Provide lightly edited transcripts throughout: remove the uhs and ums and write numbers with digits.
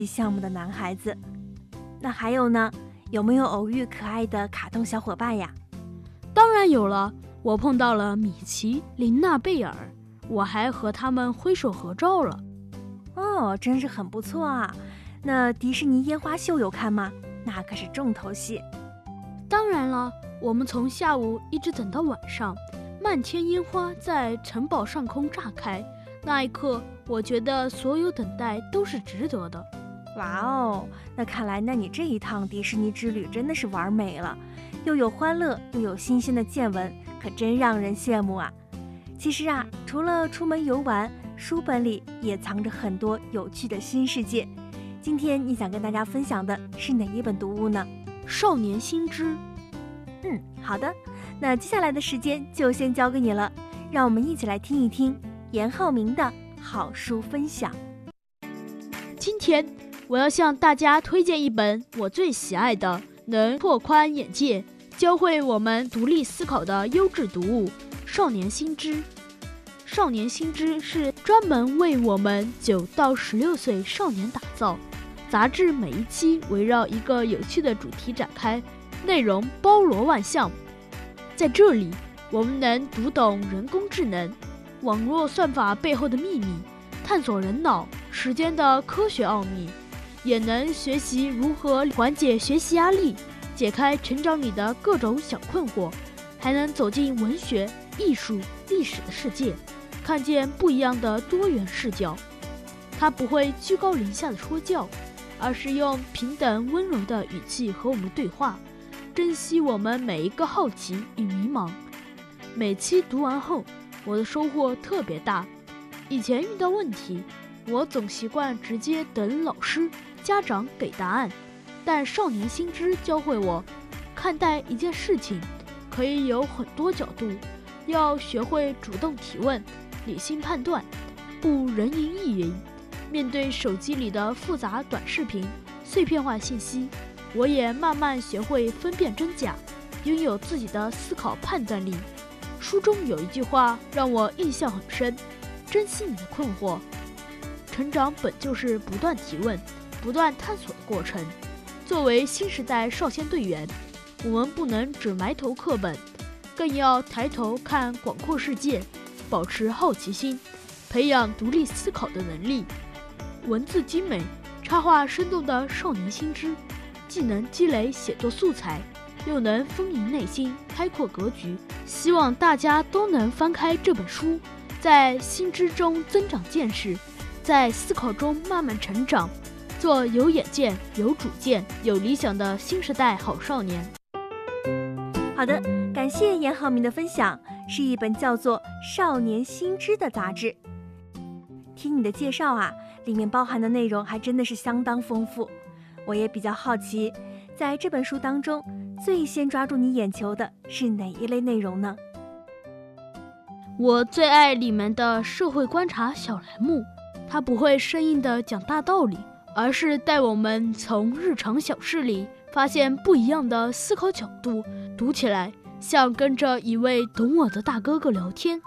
项目的男孩子。那还有呢，有没有偶遇可爱的卡通小伙伴呀？ 当然有了，我碰到了米奇、琳娜贝尔，我还和他们挥手合照了。 哦，真是很不错啊。那迪士尼烟花秀有看吗？那可是重头戏。 当然了，我们从下午一直等到晚上，漫天烟花在城堡上空炸开，那一刻我觉得所有等待都是值得的。 哇哦，那看来你这一趟迪士尼之旅真的是玩美了，又有欢乐又有新鲜的见闻，可真让人羡慕啊。其实啊，除了出门游玩，书本里也藏着很多有趣的新世界。今天你想跟大家分享的是哪一本读物呢？ 少年新知。 好的，那接下来的时间就先交给你了，让我们一起来听一听严浩明的好书分享。 今天我要向大家推荐一本我最喜爱的，能拓宽眼界、教会我们独立思考的优质读物《少年新知》。《少年新知》是专门为我们9到16岁少年打造，杂志每一期围绕一个有趣的主题展开，内容包罗万象。在这里，我们能读懂人工智能、网络算法背后的秘密，探索人脑、时间的科学奥秘，也能学习如何缓解学习压力，解开成长里的各种小困惑，还能走进文学、艺术、历史的世界，看见不一样的多元视角。他不会居高临下的说教，而是用平等温柔的语气和我们对话，珍惜我们每一个好奇与迷茫。每期读完后，我的收获特别大。以前遇到问题，我总习惯直接等老师、家长给答案，但少年新知教会我，看待一件事情可以有很多角度，要学会主动提问，理性判断，不人云亦云。面对手机里的复杂短视频、碎片化信息，我也慢慢学会分辨真假，拥有自己的思考判断力。书中有一句话让我印象很深：珍惜你的困惑。成长本就是不断提问、不断探索的过程。作为新时代少先队员，我们不能只埋头课本，更要抬头看广阔世界，保持好奇心，培养独立思考的能力。文字精美、插画生动的少年新知，既能积累写作素材，又能丰盈内心、开阔格局。希望大家都能翻开这本书，在新知中增长见识，在思考中慢慢成长，做有远见、有主见、有理想的新时代好少年。 好的，感谢严浩明的分享，是一本叫做《少年新知》的杂志。听你的介绍啊，里面包含的内容还真的是相当丰富。我也比较好奇，在这本书当中，最先抓住你眼球的是哪一类内容呢？ 我最爱里面的社会观察小栏目，它不会生硬地讲大道理，而是带我们从日常小事里发现不一样的思考角度，读起来像跟着一位懂我的大哥哥聊天。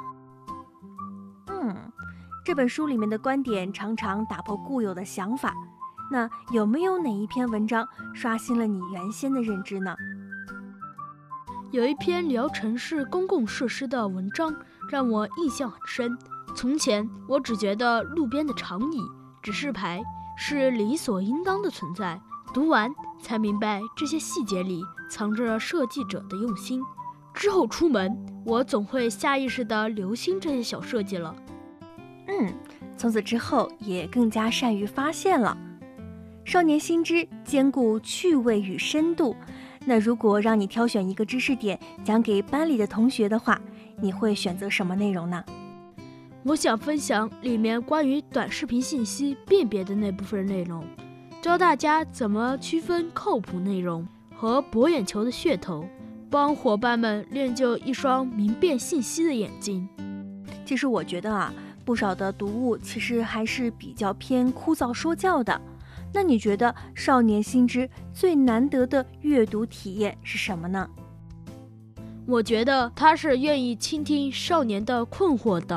这本书里面的观点常常打破固有的想法，那有没有哪一篇文章刷新了你原先的认知呢？ 有一篇聊城市公共设施的文章让我印象很深。从前我只觉得路边的长椅、指示牌是理所应当的存在，读完才明白这些细节里藏着设计者的用心。之后出门，我总会下意识地留心这些小设计了。 从此之后也更加善于发现了。少年新知兼顾趣味与深度，那如果让你挑选一个知识点讲给班里的同学的话，你会选择什么内容呢？ 我想分享里面关于短视频信息辨别的那部分内容，教大家怎么区分靠谱内容和博眼球的噱头，帮伙伴们练就一双明辨信息的眼睛。 其实我觉得啊，不少的读物其实还是比较偏枯燥说教的。那你觉得少年新知最难得的阅读体验是什么呢？ 我觉得他是愿意倾听少年的困惑的，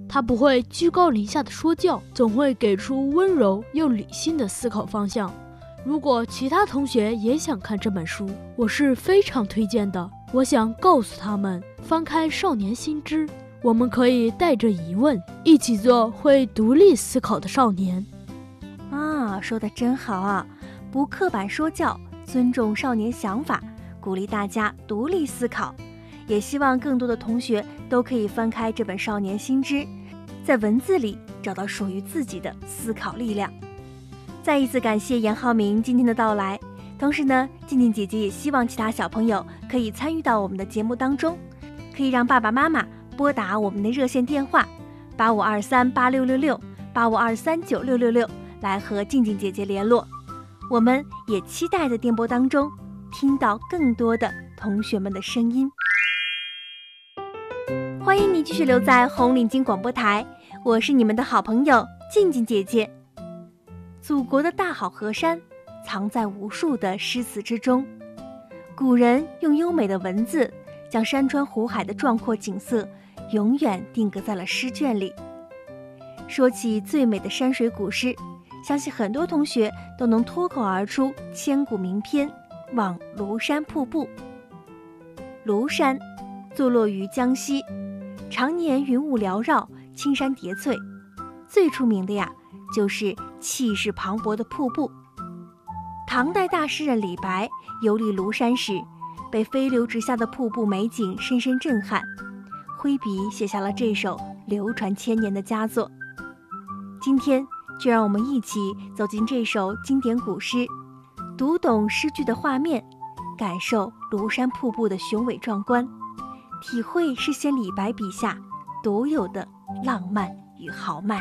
他不会居高临下的说教，总会给出温柔又理性的思考方向。如果其他同学也想看这本书，我是非常推荐的。我想告诉他们，翻开《少年新知》，我们可以带着疑问，一起做会独立思考的少年。 说得真好啊！不刻板说教，尊重少年想法，鼓励大家独立思考。也希望更多的同学都可以翻开这本《少年新知》，在文字里找到属于自己的思考力量。再一次感谢严浩明今天的到来，同时呢，静静姐姐也希望其他小朋友可以参与到我们的节目当中，可以让爸爸妈妈拨打我们的热线电话85238666 85239666来和静静姐姐联络。我们也期待在电波当中听到更多的同学们的声音。欢迎你继续留在红领巾广播台，我是你们的好朋友静静姐姐。祖国的大好河山藏在无数的诗词之中，古人用优美的文字将山川湖海的壮阔景色永远定格在了诗卷里。说起最美的山水古诗，相信很多同学都能脱口而出千古名篇《望庐山瀑布》。庐山坐落于江西，常年云雾缭绕，青山叠翠，最出名的呀就是气势磅礴的瀑布。唐代大诗人李白游历庐山时，被飞流直下的瀑布美景深深震撼，挥笔写下了这首流传千年的佳作。今天就让我们一起走进这首经典古诗，读懂诗句的画面，感受庐山瀑布的雄伟壮观，体会诗仙李白笔下独有的浪漫与豪迈。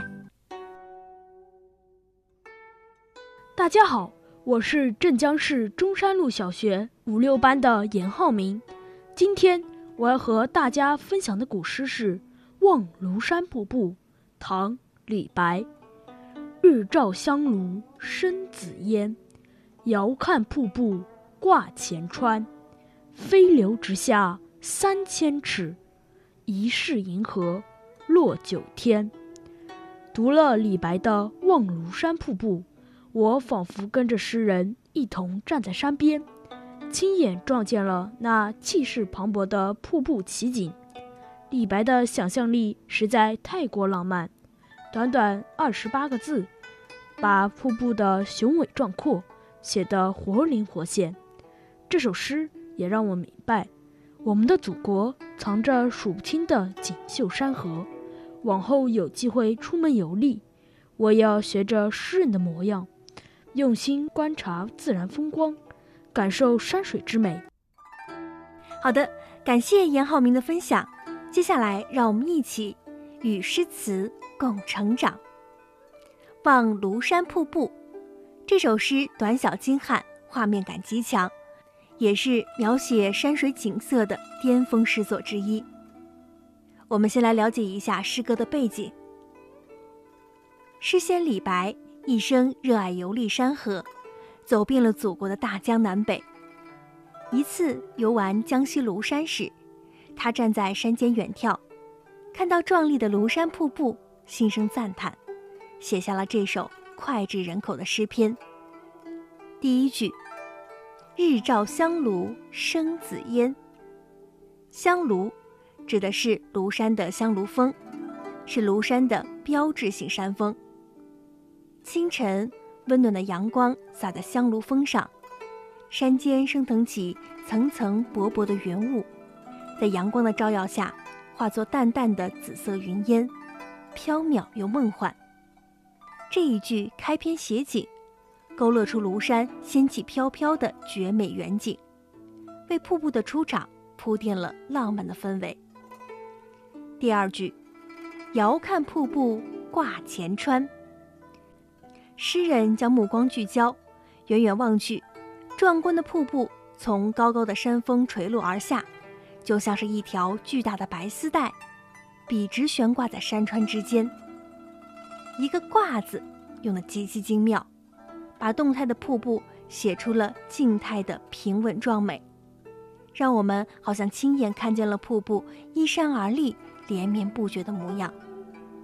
大家好，我是镇江市中山路小学5、6班的严浩明。今天我要和大家分享的古诗是《望庐山瀑布》，唐·李白。日照香炉生紫烟，遥看瀑布挂前川。飞流直下3000尺，疑是银河落九天。读了李白的《望庐山瀑布》，我仿佛跟着诗人一同站在山边，亲眼撞见了那气势磅礴的瀑布奇景。李白的想象力实在太过浪漫，短短28个字，把瀑布的雄伟壮阔写得活灵活现。这首诗也让我明白，我们的祖国藏着数不清的锦绣山河。往后有机会出门游历，我也要学着诗人的模样，用心观察自然风光，感受山水之美。 好的，感谢严浩明的分享。接下来让我们一起与诗词共成长。望庐山瀑布这首诗短小精悍，画面感极强，也是描写山水景色的巅峰诗作之一。我们先来了解一下诗歌的背景。诗仙李白一生热爱游历山河，走遍了祖国的大江南北。一次游玩江西庐山时，他站在山间远眺，看到壮丽的庐山瀑布，心生赞叹，写下了这首脍炙人口的诗篇。第一句：日照香炉生紫烟。香炉指的是庐山的香炉峰，是庐山的标志性山峰。清晨，温暖的阳光洒在香炉峰上，山间升腾起层层薄薄的云雾，在阳光的照耀下，化作淡淡的紫色云烟，飘渺又梦幻。这一句开篇写景，勾勒出庐山仙气飘飘的绝美远景，为瀑布的出场铺垫了浪漫的氛围。第二句：遥看瀑布挂前川。诗人将目光聚焦，远远望去，壮观的瀑布从高高的山峰垂落而下，就像是一条巨大的白丝带，笔直悬挂在山川之间。一个挂字用得极其精妙，把动态的瀑布写出了静态的平稳壮美，让我们好像亲眼看见了瀑布依山而立，连绵不绝的模样。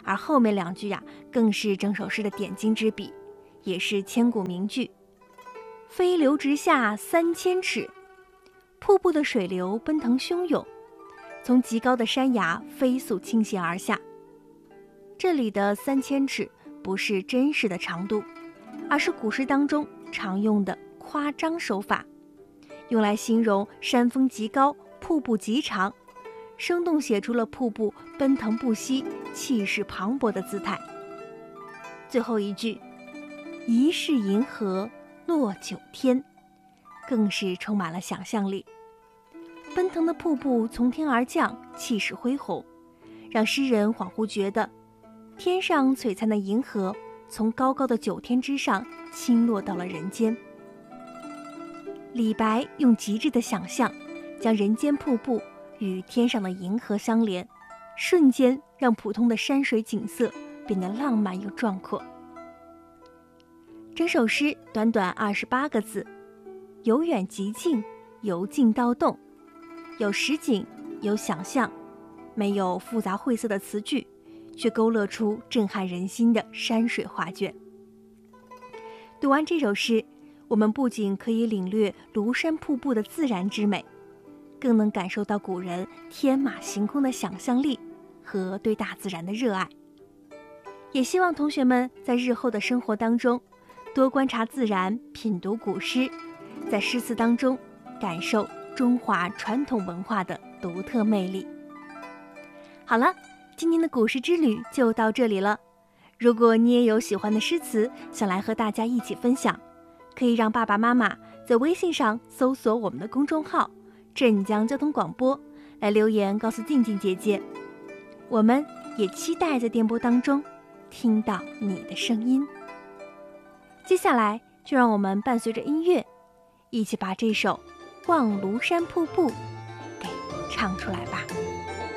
而后面2句更是整首诗的点睛之笔，也是千古名句。飞流直下3000尺，瀑布的水流奔腾汹涌，从极高的山崖飞速倾泻而下。这里的3000尺不是真实的长度，而是古诗当中常用的夸张手法，用来形容山峰极高，瀑布极长，生动写出了瀑布奔腾不息、气势磅礴的姿态。最后一句疑是银河落九天，更是充满了想象力。奔腾的瀑布从天而降，气势恢宏，让诗人恍惚觉得天上璀璨的银河从高高的9天之上倾落到了人间。李白用极致的想象将人间瀑布与天上的银河相连，瞬间让普通的山水景色变得浪漫又壮阔。整首诗短短28个字，由远及近，由静到动，有实景，有想象，没有复杂晦涩的词句，却勾勒出震撼人心的山水画卷。读完这首诗，我们不仅可以领略庐山瀑布的自然之美，更能感受到古人天马行空的想象力和对大自然的热爱。也希望同学们在日后的生活当中多观察自然，品读古诗，在诗词当中感受中华传统文化的独特魅力。好了，今天的古诗之旅就到这里了。如果你也有喜欢的诗词想来和大家一起分享，可以让爸爸妈妈在微信上搜索我们的公众号镇江交通广播，来留言告诉静静姐姐。我们也期待在电波当中听到你的声音。接下来就让我们伴随着音乐，一起把这首《望庐山瀑布》给唱出来吧。